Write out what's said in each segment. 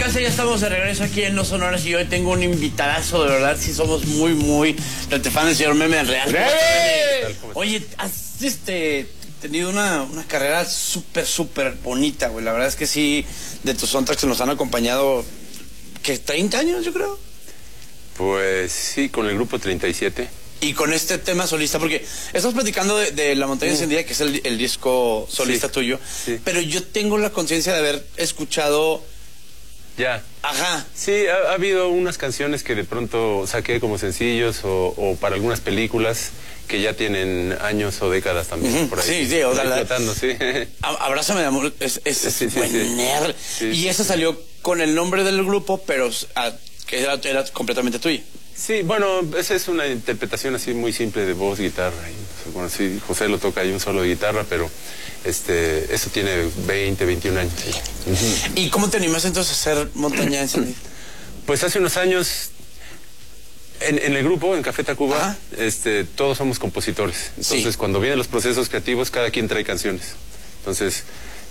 raza, ya estamos de regreso aquí en Los Sonoras y hoy tengo un invitadazo, de verdad, sí somos muy fan del señor Meme Real. Oye, has tenido una carrera súper bonita, güey. La verdad es que sí, de tus soundtracks nos han acompañado, ¿qué? 30 años, yo creo. Pues sí, con el grupo 37. Y con este tema solista, porque estamos platicando de La Montaña Encendida, que es el disco solista tuyo, pero yo tengo la conciencia de haber escuchado... Ya. Ajá. Sí, ha habido unas canciones que de pronto saqué como sencillos o para algunas películas que ya tienen años o décadas también por ahí. Sí, o sea, sí. Abrázame de amor, es nerd. Sí, y esa salió con el nombre del grupo, pero que era completamente tuya. Sí, bueno, esa es una interpretación así muy simple de voz, guitarra. Bueno, sí, José lo toca ahí un solo de guitarra, pero eso tiene 20, 21 años. Sí. ¿Y cómo te animas entonces a hacer Montaña Encendida? Pues hace unos años, en el grupo, en Café Tacuba, todos somos compositores. Entonces, cuando vienen los procesos creativos, cada quien trae canciones. Entonces,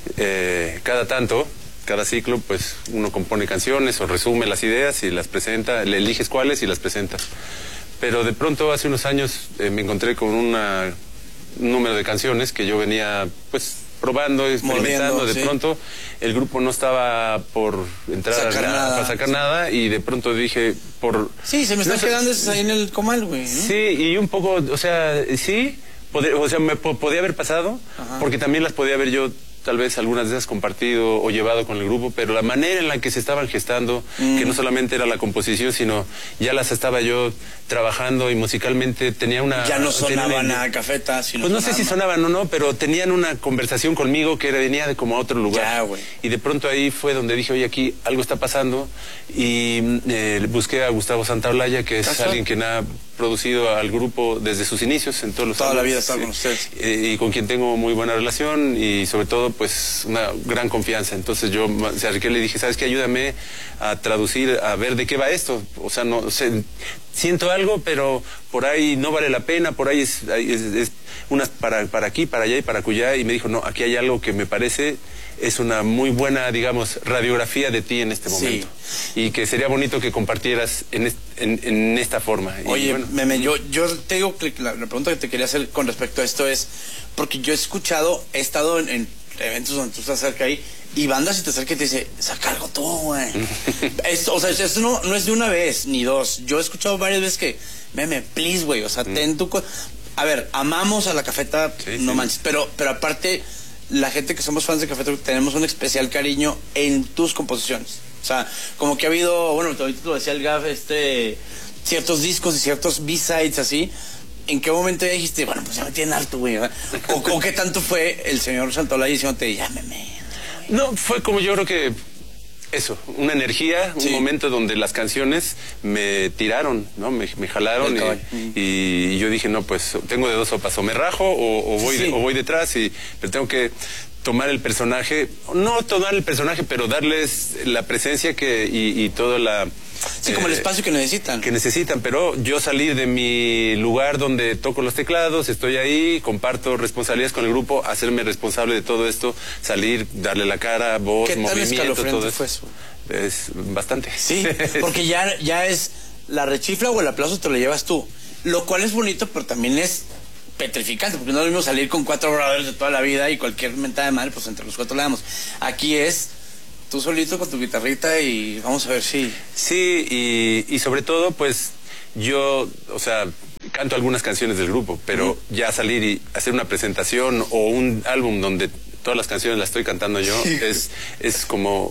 cada ciclo, pues uno compone canciones o resume las ideas y las presenta, le eliges cuáles y las presentas. Pero de pronto hace unos años me encontré con un número de canciones que yo venía pues probando, experimentando. De pronto el grupo no estaba por entrar a sacar nada y de pronto dije Sí, se me está quedando ahí en el comal, güey, ¿no? Sí, y un poco, o sea, sí, me podía haber pasado, porque también las podía haber yo tal vez algunas de esas compartido o llevado con el grupo, pero la manera en la que se estaban gestando, que no solamente era la composición, sino ya las estaba yo trabajando y musicalmente tenía una... Ya no sonaban a Cafeta, sino... Pues no sé si sonaban o no, pero tenían una conversación conmigo que venía de como a otro lugar. Ya, güey. Y de pronto ahí fue donde dije, oye, aquí algo está pasando, y busqué a Gustavo Santaolalla, que es alguien que ha producido al grupo desde sus inicios, en todos los Toda la vida estaba con ustedes. Y con quien tengo muy buena relación y sobre todo pues una gran confianza. Entonces yo me acerqué y le dije, ¿sabes qué? Ayúdame a traducir, a ver de qué va esto. O sea, no sé, siento algo, pero por ahí no vale la pena, por ahí es unas para aquí, para allá y para acullá. Y me dijo, no, aquí hay algo que me parece es una muy buena, digamos, radiografía de ti en este momento. Sí. Y que sería bonito que compartieras en esta forma. Oye, bueno, Meme, yo te digo que la pregunta que te quería hacer con respecto a esto es, porque yo he estado en eventos donde tú estás cerca ahí, y bandas se te acerca y te dice, saca algo tú, güey. O sea, esto no es de una vez, ni dos. Yo he escuchado varias veces que, Meme, please, güey, o sea, ten tu... A ver, amamos a la Cafeta, no manches, pero aparte... La gente que somos fans de Café Tacuba tenemos un especial cariño en tus composiciones. O sea, como que ha habido, bueno, ahorita te lo decía el Gaf, ciertos discos y ciertos B-sides así. ¿En qué momento ya dijiste, bueno, pues ya me tienen harto, güey? ¿O qué tanto fue el señor Santaolalla diciéndote, llámeme? No, fue como yo creo que eso, una energía, un momento donde las canciones me tiraron, ¿no? Me jalaron y yo dije, no, pues tengo de dos sopas, o me rajo o voy detrás, pero tengo que tomar el personaje, no tomar el personaje, pero darles la presencia y toda la... Sí, como el espacio que necesitan. Que necesitan, pero yo salir de mi lugar donde toco los teclados, estoy ahí, comparto responsabilidades con el grupo, hacerme responsable de todo esto, salir, darle la cara, voz, movimiento, todo eso. Fue eso. Es bastante. Sí, porque ya es la rechifla o el aplauso te lo llevas tú, lo cual es bonito, pero también es petrificante, porque no es lo mismo salir con 4 brothers de toda la vida y cualquier mentada de madre, pues entre los 4 le damos. Aquí es... tú solito con tu guitarrita y vamos a ver si... Sí, y sobre todo, pues, yo, o sea, canto algunas canciones del grupo, pero ya salir y hacer una presentación o un álbum donde todas las canciones las estoy cantando yo, es como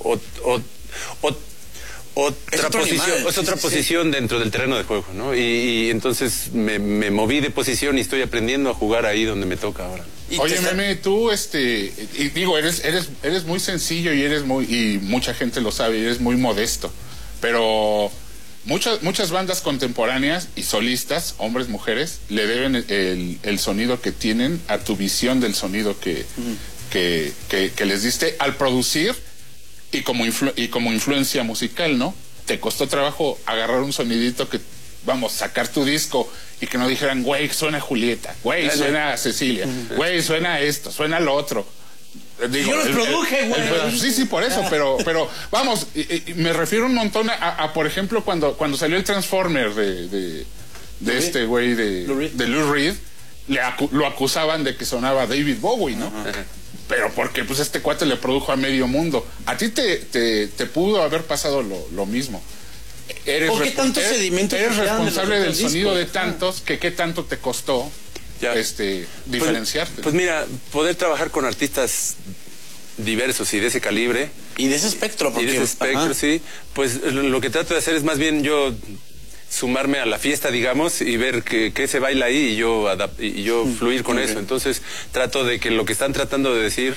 otra posición dentro del terreno de juego, ¿no? Y entonces me moví de posición y estoy aprendiendo a jugar ahí donde me toca ahora. Oye, Meme, tú, y digo, eres muy sencillo y mucha gente lo sabe, y eres muy modesto, pero muchas bandas contemporáneas y solistas, hombres, mujeres, le deben el sonido que tienen a tu visión del sonido que les diste al producir y como influencia musical, ¿no? Te costó trabajo agarrar un sonidito que, vamos, sacar tu disco y que no dijeran, güey, suena Julieta, güey, suena Cecilia, güey, suena esto, suena lo otro. Digo, yo los produje, güey. Sí, por eso, pero vamos, me refiero un montón por ejemplo, cuando salió el Transformer de este güey de Lou Reed, lo acusaban de que sonaba David Bowie, ¿no? Ajá. Pero porque pues este cuate le produjo a medio mundo. A ti te pudo haber pasado lo mismo. ¿Por qué tanto sedimento? Eres responsable del sonido de tantos, que qué tanto te costó diferenciarte. Pues mira, poder trabajar con artistas diversos y de ese calibre. Y de ese espectro. Y de ese espectro, sí. Pues lo que trato de hacer es más bien yo sumarme a la fiesta, digamos, y ver qué se baila ahí y yo fluir con eso. Entonces trato de que lo que están tratando de decir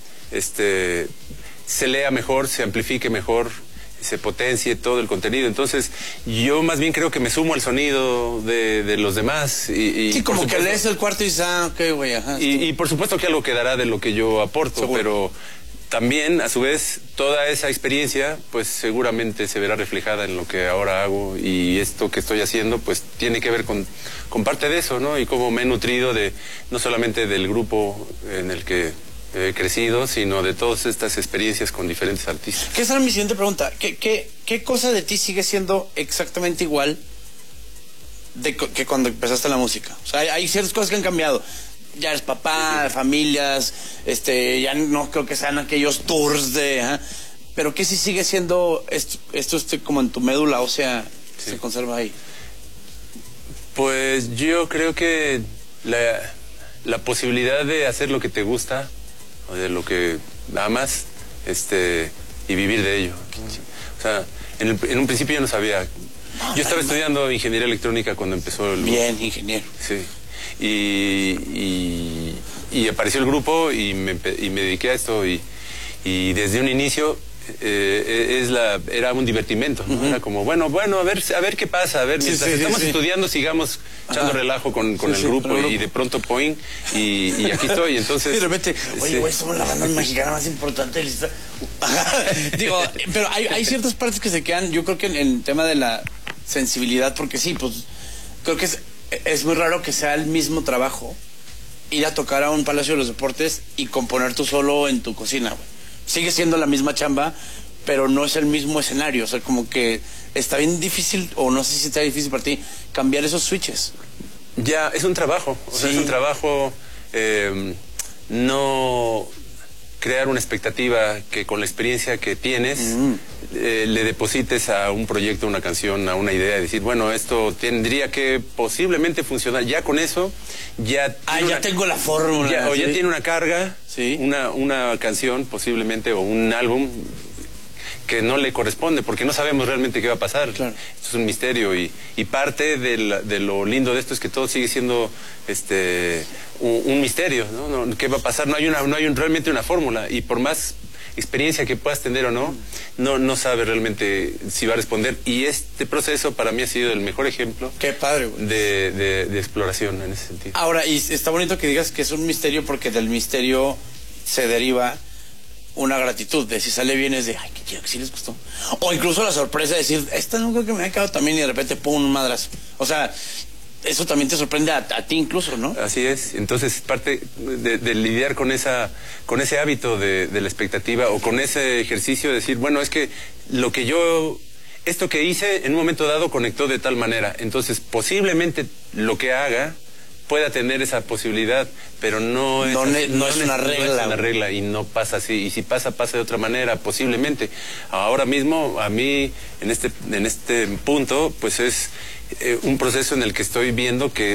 se lea mejor, se amplifique mejor, se potencie todo el contenido. Entonces yo más bien creo que me sumo al sonido de los demás. Sí, como que lees el cuarto y dices, ok, güey, ajá. Y por supuesto que algo quedará de lo que yo aporto, seguro. Pero también, a su vez, toda esa experiencia, pues seguramente se verá reflejada en lo que ahora hago, y esto que estoy haciendo, pues tiene que ver con parte de eso, ¿no? Y cómo me he nutrido no solamente del grupo en el que he crecido, sino de todas estas experiencias con diferentes artistas. ¿Qué es mi siguiente pregunta? ¿Qué cosa de ti sigue siendo exactamente igual que cuando empezaste la música? O sea, hay ciertas cosas que han cambiado. Ya eres papá, familias, ya no creo que sean aquellos tours pero que sí sigue siendo esto como en tu médula, o sea, se conserva ahí. Pues yo creo que la posibilidad de hacer lo que te gusta, o de lo que amas, y vivir de ello. O sea, en un principio yo no sabía. Yo estaba estudiando ingeniería electrónica cuando empezó el... Bien, ingeniero. Sí. Y apareció el grupo y me dediqué a esto, y desde un inicio era un divertimento, ¿no? Era como, bueno, a ver qué pasa, a ver, mientras estamos estudiando sigamos echando relajo con el grupo, y de pronto point, y aquí estoy, entonces... Y de repente, oye, güey, somos la banda mexicana más importante del estado. Digo, pero hay ciertas partes que se quedan, yo creo que en el tema de la sensibilidad, porque sí, pues, creo que es muy raro que sea el mismo trabajo ir a tocar a un Palacio de los Deportes y componer tú solo en tu cocina, güey. Sigue siendo la misma chamba, pero no es el mismo escenario. O sea, como que está bien difícil, o no sé si está difícil para ti, cambiar esos switches. Ya, es un trabajo. O sea, es un trabajo, no crear una expectativa que con la experiencia que tienes le deposites a un proyecto, una canción, a una idea, decir, bueno, esto tendría que posiblemente funcionar. Ya con eso, ya tengo la fórmula. Ya tiene una carga, una canción posiblemente, o un álbum que no le corresponde, porque no sabemos realmente qué va a pasar. Claro. Esto es un misterio, y parte de lo lindo de esto es que todo sigue siendo un misterio, ¿no? ¿Qué va a pasar? No hay realmente una fórmula, y por más experiencia que puedas tener o no sabe realmente si va a responder, y este proceso para mí ha sido el mejor ejemplo. Qué padre, güey. de exploración en ese sentido. Ahora, y está bonito que digas que es un misterio, porque del misterio se deriva una gratitud, de si sale bien es de, ay, qué chido, que sí les gustó. O incluso la sorpresa de decir, esta no creo que me haya quedado también, y de repente, pum, un madrazo. O sea, eso también te sorprende a ti incluso, ¿no? Así es. Entonces, parte de lidiar con ese hábito de la expectativa, o con ese ejercicio de decir, bueno, es que esto que hice en un momento dado conectó de tal manera, entonces posiblemente lo que haga pueda tener esa posibilidad, pero no es una regla. No es una regla, y no pasa así. Y si pasa de otra manera, posiblemente. Ahora mismo, a mí, en este punto, pues es un proceso en el que estoy viendo que